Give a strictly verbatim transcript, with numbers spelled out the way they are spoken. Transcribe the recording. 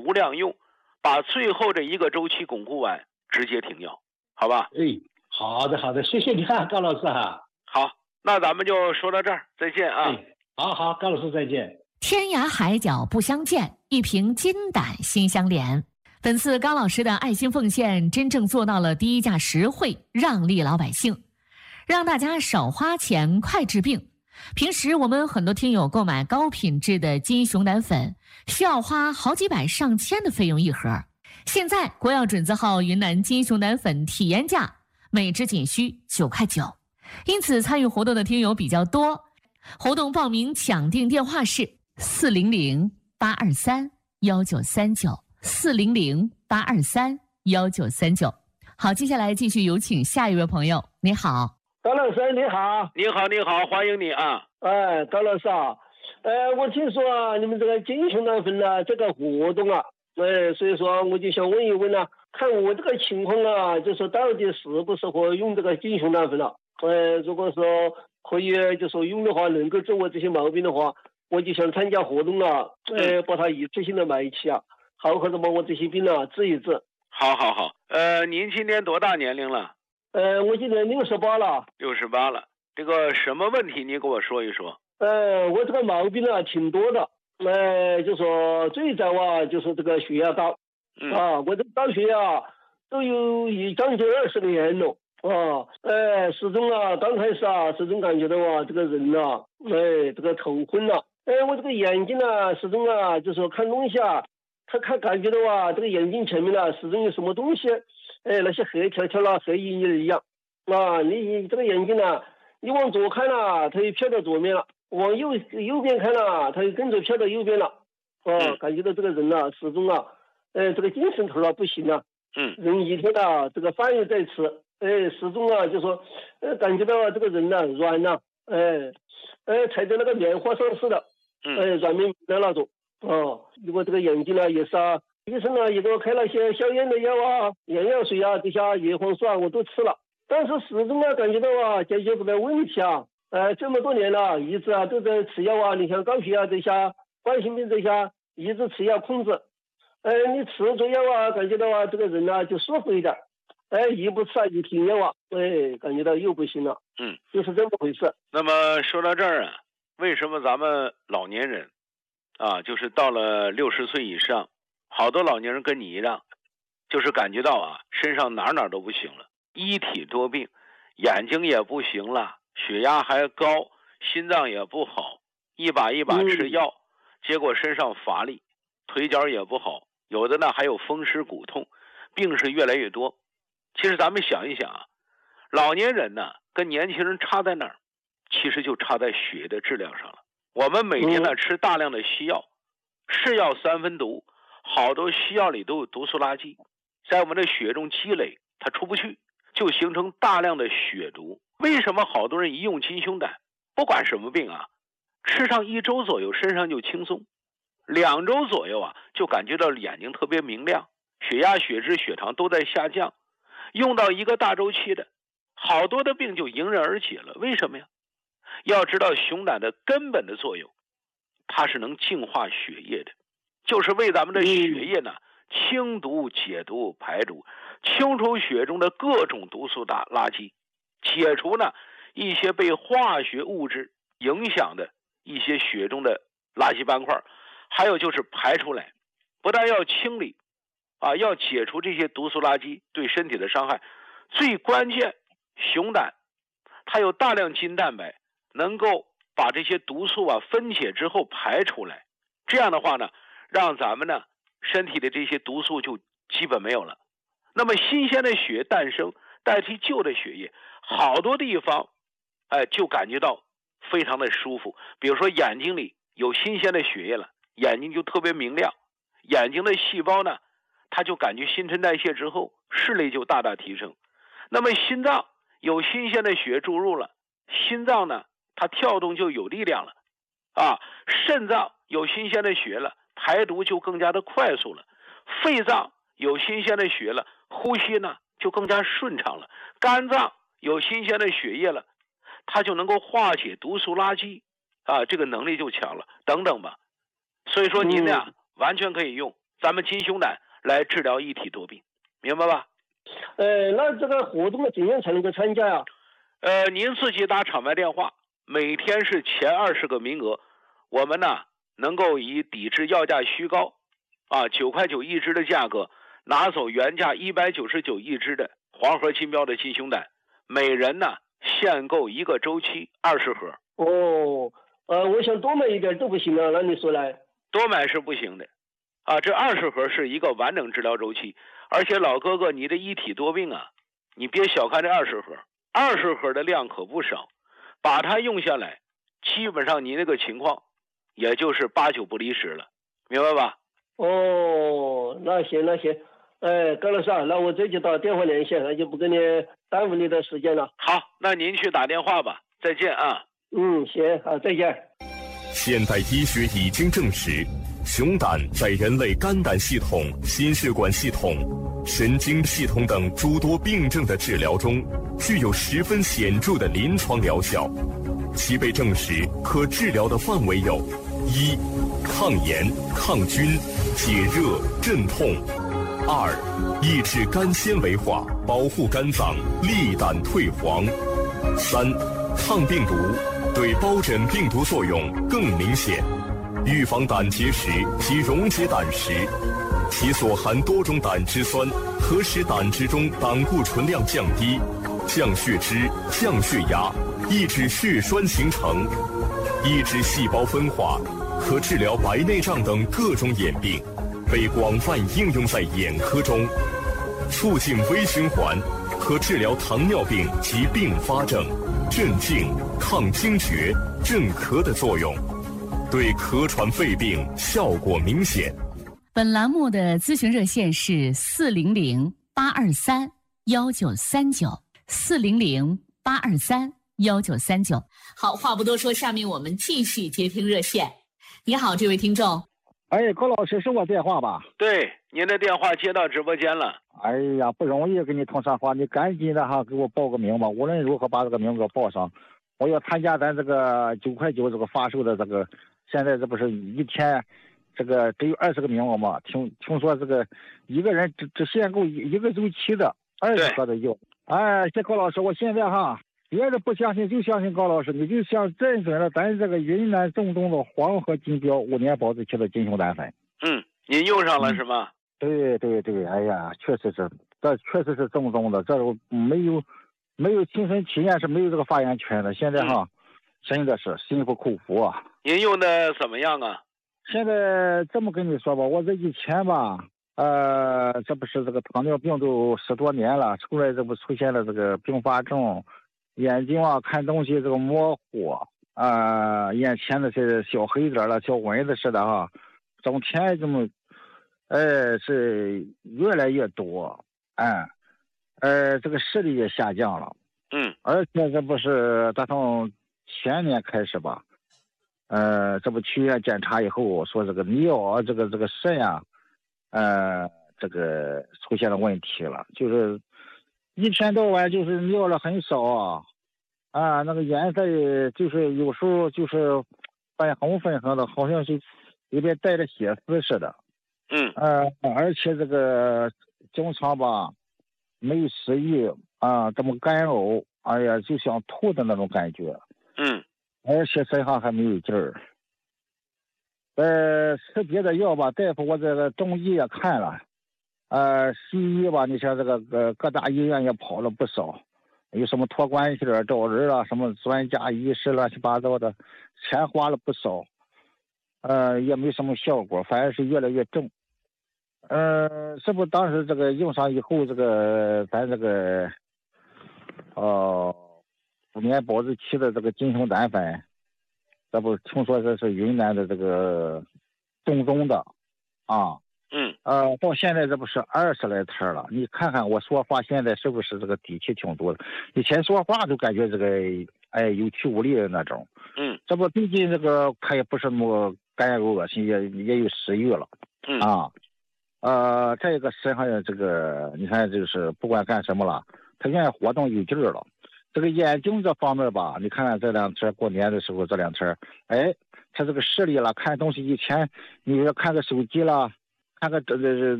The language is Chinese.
无量用，把最后这一个周期巩固完，直接停药，好吧？ 哎，好的好的，谢谢你啊，高老师哈。 好，那咱们就说到这儿，再见啊。 哎，好好，高老师再见。 天涯海角不相见，一瓶金胆心相连。本次高老师的爱心奉献，真正做到了低价实惠，让利老百姓，让大家少花钱，快治病。平时我们很多听友购买高品质的金熊胆粉，需要花好几百上千的费用一盒。现在国药准字号云南金熊胆粉体验价每支仅需九块九，因此参与活动的听友比较多。活动报名抢订电话是四零零八二三幺九三九四零零八二三幺九三九。好，接下来继续有请下一位朋友。你好， 高老师你好。 你好你好，欢迎你啊。 哎，高老师啊，呃，我听说啊，你们这个金熊胆粉啊，这个活动啊，哎，所以说我就想问一问啊，看我这个情况啊，就说到底适不适合用这个金熊胆粉了？呃，如果说可以就说用的话，能够治我这些毛病的话，我就想参加活动了，呃，把它一次性的买起啊，好好的把我这些病啊治一治。 好好好，呃，您今年多大年龄了？ 呃，我今年六十八了。 六十八了，这个什么问题？你给我说一说。 呃，我这个毛病啊挺多的，呃，就说最早啊就是这个血压高， 嗯、 啊，我这个高血压都有一将近二十年了。啊，呃，始终啊，刚开始啊，始终感觉到啊，这个人啊，哎，这个头昏了、啊，哎，我这个眼睛啊，始终啊，就说看东西啊，他看感觉到啊，这个眼睛前面啊，始终有什么东西，哎，那些黑条条啦、黑影影一样，啊，你这个眼睛啊，你往左看了、啊，它又飘到左面了；往右右边看了、啊，它又跟着飘到右边了，啊，感觉到这个人啊，始终啊，呃，这个精神头啊不行啊， 嗯， 人一天啊，这个饭又在吃。哎，始终啊，就说，呃，感觉到啊，这个人呐、啊、软呐、啊，哎，哎，踩在那个棉花上似的，哎，软绵绵的那种。哦，如果这个眼睛呢、啊、也是啊，医生呢、啊、也给我开了些消炎的药啊、眼药水啊，这些叶黄素啊我都吃了，但是始终啊感觉到啊解决不了问题啊。呃，这么多年了，一直啊都在吃药啊，你像高血压这些、冠心病这些，一直吃药控制。呃，你吃着药啊，感觉到啊这个人啊就舒服一点。哎，一不吃啊，一停药啊，哎，感觉到又不行了， 嗯， 就是这么回事。 那么说到这儿啊，为什么咱们老年人啊，就是到了六十岁以上，好多老年人跟你一样，就是感觉到啊，身上哪哪都不行了，一体多病，眼睛也不行了，血压还高，心脏也不好，一把一把吃药，嗯、结果身上乏力，腿脚也不好，有的呢还有风湿骨痛，病是越来越多。其实咱们想一想啊，老年人呢跟年轻人差在哪儿？其实就差在血的质量上了。我们每天呢吃大量的西药，是药三分毒，好多西药里都有毒素垃圾，在我们的血中积累，它出不去，就形成大量的血毒。为什么好多人一用金熊胆，不管什么病啊，吃上一周左右身上就轻松，两周左右啊就感觉到眼睛特别明亮，血压、血脂、血糖都在下降。用到一个大周期的，好多的病就迎刃而解了。为什么呀？要知道熊胆的根本的作用，它是能净化血液的，就是为咱们的血液呢清毒、解毒、排毒，清除血中的各种毒素大垃圾，解除呢一些被化学物质影响的一些血中的垃圾斑块，还有就是排出来，不但要清理啊，要解除这些毒素垃圾对身体的伤害，最关键，熊胆它有大量筋蛋白，能够把这些毒素啊分解之后排出来，这样的话呢，让咱们呢身体的这些毒素就基本没有了。那么新鲜的血诞生，代替旧的血液，好多地方，哎，就感觉到非常的舒服。比如说眼睛里有新鲜的血液了，眼睛就特别明亮，眼睛的细胞呢，它就感觉新陈代谢之后视力就大大提升。那么心脏有新鲜的血注入了，心脏呢它跳动就有力量了啊，肾脏有新鲜的血了，排毒就更加的快速了，肺脏有新鲜的血了，呼吸呢就更加顺畅了，肝脏有新鲜的血液了，它就能够化解毒素垃圾啊，这个能力就强了，等等吧。所以说您呢、嗯、完全可以用咱们金胸胆来治疗一体多病，明白吧？ 呃，那这个活动怎样才能够参加呀？ 呃，您自己打场外电话，每天是前二十个名额，我们呢能够以抵制药价虚高，啊九块九一支的价格，拿走原价一百九十九一支的黄河金标的金胸胆，每人呢限购一个周期二十盒。 哦，呃，我想多买一点都不行啊，那你说来？ 多买是不行的，啊，这二十盒是一个完整治疗周期，而且老哥哥，你的一体多病啊，你别小看这二十盒，二十盒的量可不少，把它用下来，基本上你那个情况，也就是八九不离十了，明白吧？ 哦，那行那行，哎，高老师啊，那我这就打电话联系，那就不跟你耽误你的时间了。 好，那您去打电话吧，再见啊。 嗯，行，好，再见。 现代医学已经证实，熊胆在人类肝胆系统、心血管系统、神经系统等诸多病症的治疗中，具有十分显著的临床疗效。其被证实可治疗的范围有：一、抗炎、抗菌、解热、镇痛；二、抑制肝纤维化，保护肝脏，利胆退黄；三、抗病毒，对疱疹病毒作用更明显，预防胆结石及溶解胆石。其所含多种胆汁酸，可使胆汁中胆固醇量降低，降血脂、降血压，抑制血栓形成，抑制细胞分化，可治疗白内障等各种眼病，被广泛应用在眼科中。促进微循环，可治疗糖尿病及并发症，镇静、抗惊厥、镇咳的作用，对咳喘肺病效果明显。 本栏目的咨询热线是四零零八二三幺九三九，四零零八二三幺九三九。好，话不多说，下面我们继续接听热线。你好，这位听众。 哎，高老师是我电话吧？ 对，您的电话接到直播间了。 哎呀，不容易跟你通上话，你赶紧的哈，给我报个名吧。无论如何把这个名给我报上，我要参加咱这个九块九这个发售的这个，现在这不是一天，这个只有二十个名额嘛？听听说这个一个人只只限购一一个周期的二十盒的药。哎，这高老师，我现在哈。别人不相信就相信高老师，你就像认准了咱这个云南正宗的黄河金标五年保质期的金熊胆粉。 嗯，您用上了是吗？ 对对对，哎呀，确实是，这确实是正宗的，这没有没有亲身体验是没有这个发言权的。现在哈，嗯、真的是心服口服啊。 您用的怎么样啊？ 现在这么跟你说吧，我这以前吧，呃，这不是这个糖尿病都十多年了，出来这不出现了这个并发症。眼睛啊，看东西这个模糊，啊、呃，眼前的是小黑点了，小蚊子似的哈，整天这么，呃，是越来越多，哎，呃，这个视力也下降了， 嗯， 而且这不是打从前年开始吧，呃，这不去医院检查以后说这个尿这个这个肾啊，呃，这个出现了问题了，就是一天到晚就是尿了很少啊。啊，那个颜色就是有时候就是粉红粉红的，好像是里边带着血丝似的。 嗯。 呃，而且这个经常吧没有食欲啊，这么干呕，哎呀，就想吐的那种感觉。 嗯。 而且身上还没有劲儿。呃，吃别的药吧，大夫我这个中医也看了，呃，西医吧，你像这个呃各大医院也跑了不少。有什么托关系的找人了，什么专家医师乱七八糟的，钱花了不少，呃，也没什么效果，反而是越来越重。呃，这不当时这个用上以后，这个咱这个，呃，五年保质期的这个金熊胆粉，这不听说这是云南的这个正宗的，啊。 嗯， 呃，到现在这不是二十来摊了，你看看我说话现在是不是这个底气挺多的？以前说话都感觉这个哎有气无力的那种。 嗯， 这不最近这个他也不是那么干呕恶心，也也有食欲了。 嗯啊，呃，再一个身上这个你看就是不管干什么了，他愿意活动有劲儿了。这个眼睛这方面吧，你看看这两天过年的时候这两天，哎，他这个视力了，看东西以前你说看个手机了。 看看这这